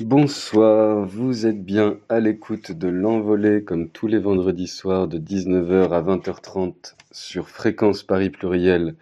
Bonsoir, vous êtes bien à l'écoute de l'Envolée comme tous les vendredis soirs de 19h à 20h30 sur Fréquence Paris Pluriel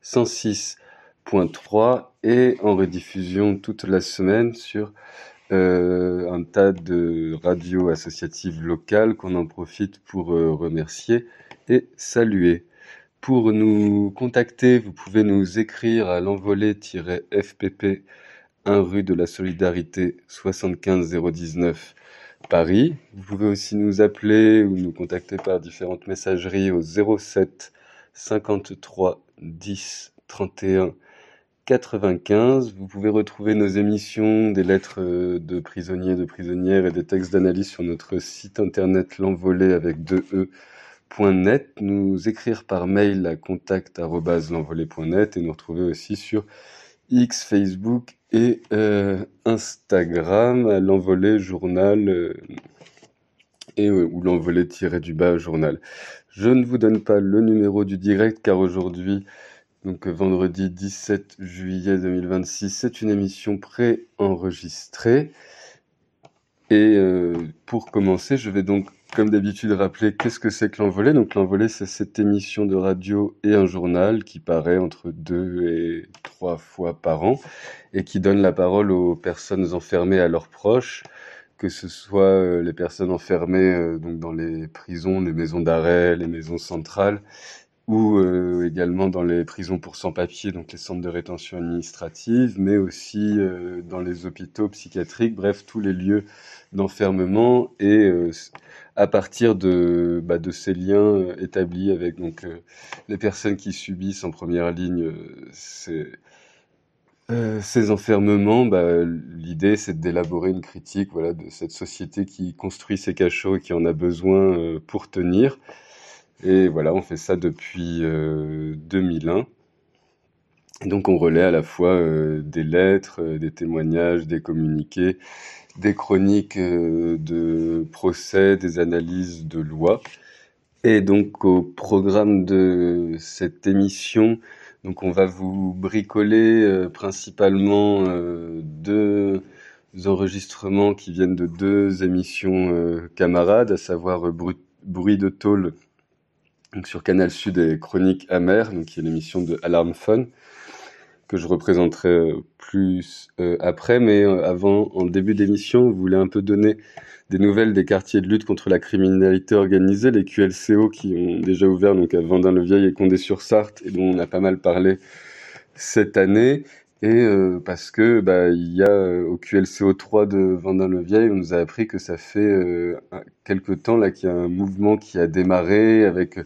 106.3 et en rediffusion toute la semaine sur un tas de radios associatives locales qu'on en profite pour remercier et saluer. Pour nous contacter, vous pouvez nous écrire à l'envolée-fpp 1 rue de la Solidarité 75 019 Paris. Vous pouvez aussi nous appeler ou nous contacter par différentes messageries au 07 53 10 31 95. Vous pouvez retrouver nos émissions, des lettres de prisonniers, de prisonnières et des textes d'analyse sur notre site internet l'envolée avec 2e.net, nous écrire par mail à contact@l'envolée.net et nous retrouver aussi sur X, Facebook et Instagram à l'Envolée Journal ou l'Envolée-du-bas Journal. Je ne vous donne pas le numéro du direct car aujourd'hui, donc vendredi 17 juillet 2026, c'est une émission pré-enregistrée. Et pour commencer, je vais donc, comme d'habitude, rappeler qu'est-ce que c'est que l'Envolée. Donc l'Envolée, c'est cette émission de radio et un journal qui paraît entre 2 et 3 fois par an et qui donne la parole aux personnes enfermées à leurs proches, que ce soit les personnes enfermées donc dans les prisons, les maisons d'arrêt, les maisons centrales, ou également dans les prisons pour sans-papiers, donc les centres de rétention administrative, mais aussi dans les hôpitaux psychiatriques, bref, tous les lieux d'enfermement, et à partir de ces liens établis avec donc les personnes qui subissent en première ligne ces enfermements, l'idée c'est d'élaborer une critique, voilà, de cette société qui construit ces cachots et qui en a besoin pour tenir. Et voilà, on fait ça depuis 2001. Et donc on relaie à la fois des lettres, des témoignages, des communiqués, des chroniques de procès, des analyses de lois. Et donc au programme de cette émission, donc on va vous bricoler principalement deux enregistrements qui viennent de deux émissions camarades, à savoir Bruit de tôle, donc sur Canal Sud, et Chroniques amères, donc qui est l'émission de Alarm Fun, que je représenterai plus après. Mais avant, en début d'émission, vous voulez un peu donner des nouvelles des quartiers de lutte contre la criminalité organisée, les QLCO qui ont déjà ouvert donc à Vendin-le-Vieil et Condé-sur-Sarthe, et dont on a pas mal parlé cette année. Et parce que il y a au QLCO 3 de Vendin-le-Vieil, on nous a appris que ça fait quelque temps là qu'il y a un mouvement qui a démarré avec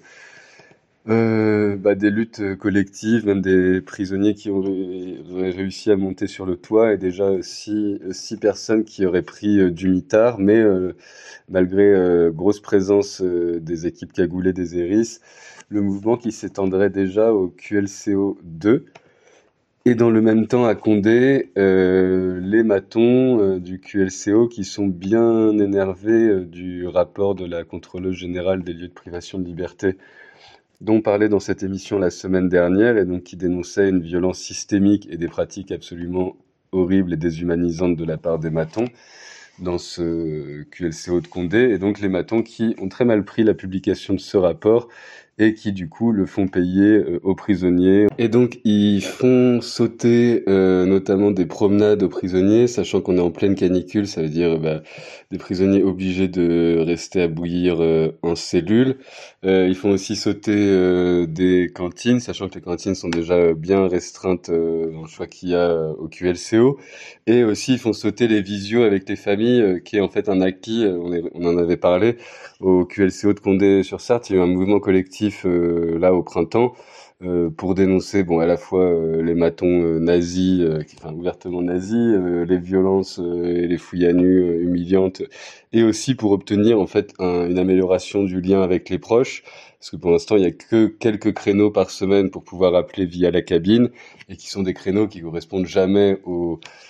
des luttes collectives, même des prisonniers qui auraient réussi à monter sur le toit, et déjà six personnes qui auraient pris du mitard, mais malgré grosse présence des équipes cagoulées des Héris, le mouvement qui s'étendrait déjà au QLCO 2. Et dans le même temps, à Condé, les matons du QLCO qui sont bien énervés du rapport de la contrôleuse générale des lieux de privation de liberté dont on parlait dans cette émission la semaine dernière, et donc qui dénonçait une violence systémique et des pratiques absolument horribles et déshumanisantes de la part des matons dans ce QLCO de Condé. Et donc les matons qui ont très mal pris la publication de ce rapport et qui du coup le font payer aux prisonniers. Et donc ils font sauter notamment des promenades aux prisonniers, sachant qu'on est en pleine canicule, ça veut dire des prisonniers obligés de rester à bouillir en cellule. Ils font aussi sauter des cantines, sachant que les cantines sont déjà bien restreintes dans le choix qu'il y a au QLCO. Et aussi ils font sauter les visios avec les familles, qui est en fait un acquis, on en avait parlé, au QLCO de Condé-sur-Sarthe. Il y a eu un mouvement collectif là au printemps pour dénoncer à la fois les matons nazis, ouvertement nazis, les violences et les fouilles à nu humiliantes, et aussi pour obtenir en fait une amélioration du lien avec les proches, parce que pour l'instant il y a que quelques créneaux par semaine pour pouvoir appeler via la cabine, et qui sont des créneaux qui correspondent jamais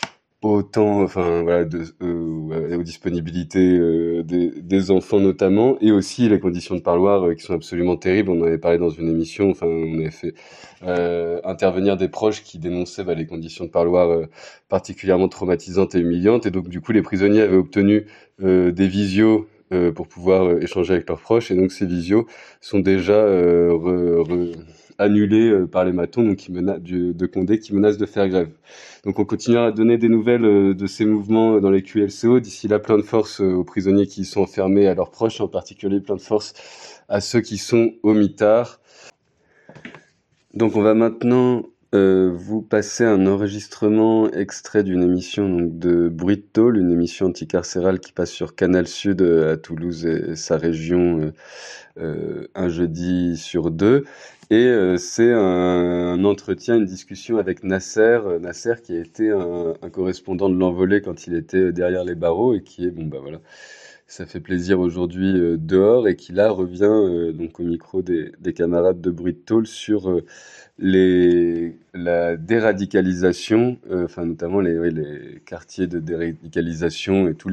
autant, enfin voilà, aux disponibilités des enfants notamment, et aussi les conditions de parloir qui sont absolument terribles. On en avait parlé dans une émission, enfin on avait fait intervenir des proches qui dénonçaient les conditions de parloir particulièrement traumatisantes et humiliantes, et donc du coup les prisonniers avaient obtenu des visios pour pouvoir échanger avec leurs proches, et donc ces visios sont déjà annulés par les matons donc de Condé qui menacent de faire grève. Donc on continuera à donner des nouvelles de ces mouvements dans les QLCO. D'ici là, plein de force aux prisonniers qui sont enfermés, à leurs proches, en particulier plein de force à ceux qui sont au mitard. Donc on va maintenant vous passer un enregistrement extrait d'une émission donc, de Bruit de Tôle, une émission anticarcérale qui passe sur Canal Sud à Toulouse et sa région un jeudi sur deux. Et c'est un entretien, une discussion avec Nasser, Nasser qui a été un correspondant de l'Envolée quand il était derrière les barreaux et qui est, bon bah voilà, ça fait plaisir aujourd'hui dehors et qui là revient donc au micro des camarades de Bruit de Tôle sur la déradicalisation, enfin notamment les quartiers de déradicalisation et tous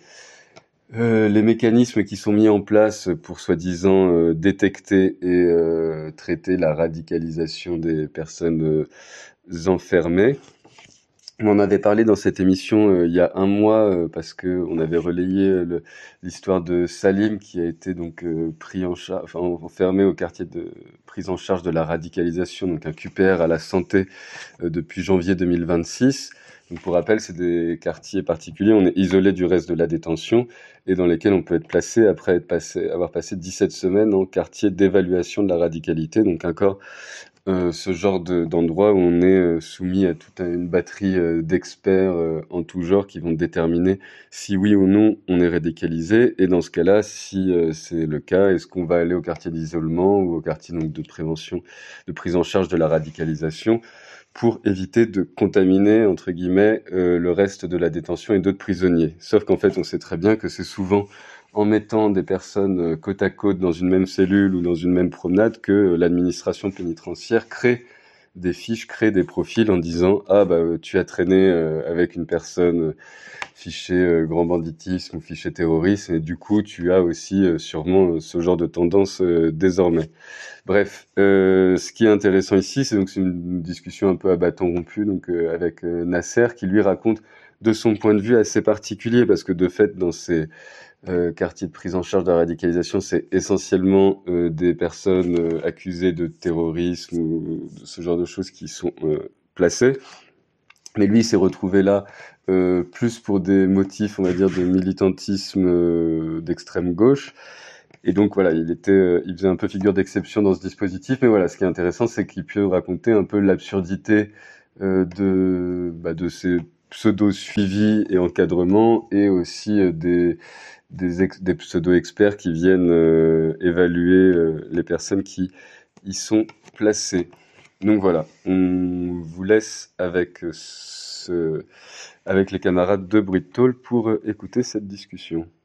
les mécanismes qui sont mis en place pour soi-disant détecter et traiter la radicalisation des personnes enfermées. On en avait parlé dans cette émission il y a un mois parce que on avait relayé l'histoire de Salim qui a été donc pris en charge, enfin enfermé au quartier de prise en charge de la radicalisation, donc un QPR à la santé depuis janvier 2026. Donc pour rappel, c'est des quartiers particuliers, on est isolé du reste de la détention et dans lesquels on peut être placé après avoir passé 17 semaines en quartier d'évaluation de la radicalité, donc encore ce genre d'endroit où on est soumis à toute une batterie d'experts en tout genre qui vont déterminer si oui ou non on est radicalisé, et dans ce cas-là, si c'est le cas, est-ce qu'on va aller au quartier d'isolement ou au quartier donc de prévention, de prise en charge de la radicalisation, pour éviter de contaminer, entre guillemets, le reste de la détention et d'autres prisonniers. Sauf qu'en fait, on sait très bien que c'est souvent en mettant des personnes côte à côte dans une même cellule ou dans une même promenade que l'administration pénitentiaire crée des fiches, crée des profils en disant « Ah, bah, tu as traîné avec une personne fichée grand banditisme ou fichée terrorisme, et du coup, tu as aussi sûrement ce genre de tendance désormais. » Bref, ce qui est intéressant ici, c'est une discussion un peu à bâton rompu donc avec Nasser qui lui raconte de son point de vue assez particulier, parce que de fait dans ces quartiers de prise en charge de la radicalisation, c'est essentiellement des personnes accusées de terrorisme ou de ce genre de choses qui sont placées. Mais lui, il s'est retrouvé là plus pour des motifs, on va dire, de militantisme d'extrême gauche. Et donc voilà, il faisait un peu figure d'exception dans ce dispositif. Mais voilà, ce qui est intéressant, c'est qu'il peut raconter un peu l'absurdité de ces pseudo-suivis et encadrements, et aussi des pseudo-experts qui viennent évaluer les personnes qui y sont placées. Donc voilà, on vous laisse avec les camarades de Bruit de Tôle pour écouter cette discussion.